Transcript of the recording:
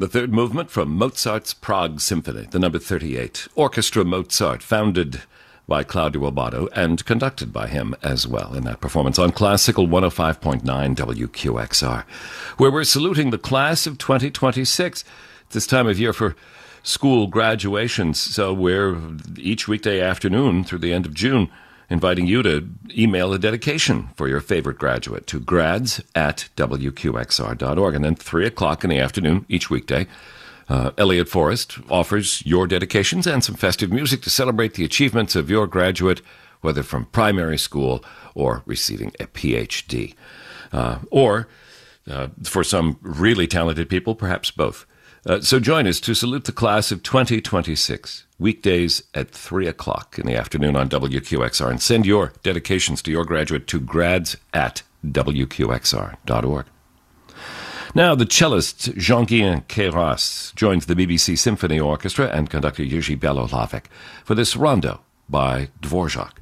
The third movement from Mozart's Prague Symphony, the number 38. Orchestra Mozart, founded by Claudio Abbado and conducted by him as well in that performance on Classical 105.9 WQXR, where we're saluting the class of 2026 this time of year for school graduations. So we're each weekday afternoon through the end of June inviting you to email a dedication for your favorite graduate to grads@wqxr.org. And then 3 o'clock in the afternoon each weekday, Elliot Forrest offers your dedications and some festive music to celebrate the achievements of your graduate, whether from primary school or receiving a PhD. Or for some really talented people, perhaps both. So join us to salute the class of 2026, weekdays at 3 o'clock in the afternoon on WQXR, and send your dedications to your graduate to grads@wqxr.org. Now, the cellist Jean-Guillain Queyras joins the BBC Symphony Orchestra and conductor Jiří Bělohlavek for this rondo by Dvorak.